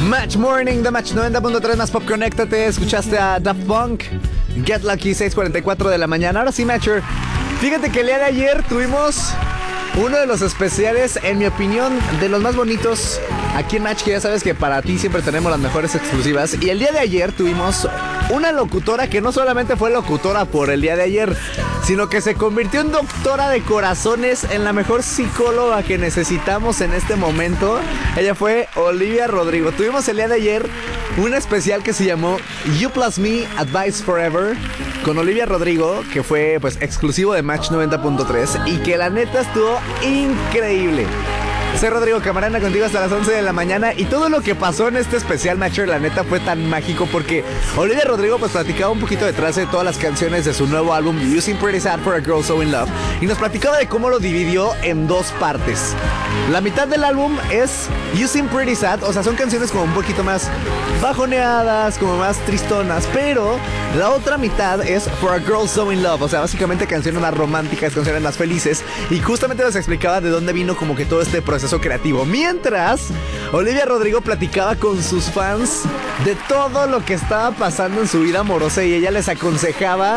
Match Morning de Match 90.3 más Pop. Conéctate. Escuchaste a Daft Punk, Get Lucky, 6:44 de la mañana. Ahora sí, Matcher, fíjate que el día de ayer tuvimos uno de los especiales, en mi opinión, de los más bonitos aquí en Match, que ya sabes que para ti siempre tenemos las mejores exclusivas. Y el día de ayer tuvimos una locutora que no solamente fue locutora por el día de ayer, sino que se convirtió en doctora de corazones, en la mejor psicóloga que necesitamos en este momento. Ella fue Olivia Rodrigo. Tuvimos el día de ayer un especial que se llamó You Plus Me Advice Forever con Olivia Rodrigo, que fue pues exclusivo de Match 90.3 y que la neta estuvo increíble. Soy Rodrigo Camarena, contigo hasta las 11 de la mañana. Y todo lo que pasó en este especial, Matcher, la neta fue tan mágico porque Olivia Rodrigo pues platicaba un poquito detrás de todas las canciones de su nuevo álbum You Seem Pretty Sad for a Girl So In Love, y nos platicaba de cómo lo dividió en dos partes. La mitad del álbum es You Seem Pretty Sad, o sea, son canciones como un poquito más bajoneadas, como más tristonas, pero la otra mitad es For a Girl So In Love, o sea, básicamente canciones más románticas, canciones más felices. Y justamente nos explicaba de dónde vino como que todo este proceso creativo, mientras Olivia Rodrigo platicaba con sus fans de todo lo que estaba pasando en su vida amorosa y ella les aconsejaba